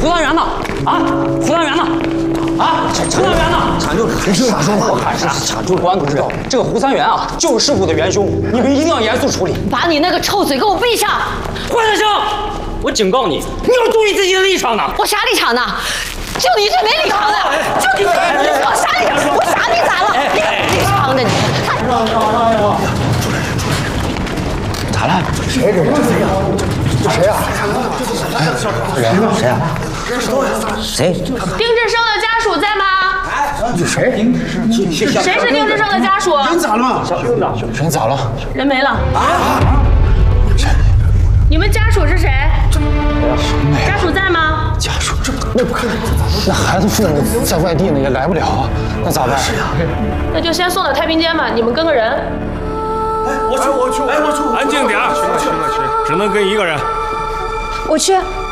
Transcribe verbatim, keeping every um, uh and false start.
胡团员呢？啊，胡团员呢？啊，胡团员呢？ 厂就你这咋说话？ 喊啥？厂主官同志，这个胡三元啊，就是事故的元凶，你们一定要严肃处理。 把你那个臭嘴给我闭上！ 胡先生，我警告你，你要注意自己的立场呢。 我啥立场呢？就你最没立场的，就你最没立场，我啥立场？我啥你咋了？你个立场的你！ 咋了？谁这是？这谁呀？人谁呀？谁？ 丁志生的家属在吗？ 这谁？ 谁是丁志生的家属？ 人咋了嘛？人咋了？ 人没了啊！你们家属是谁？家属在吗？ 家属这那那孩子父母在外地呢，也来不了，那咋办？是呀。 那就先送到太平间吧，你们跟个人。 我去，我去，哎，我去，安静点，去去去，只能跟一个人。 我去。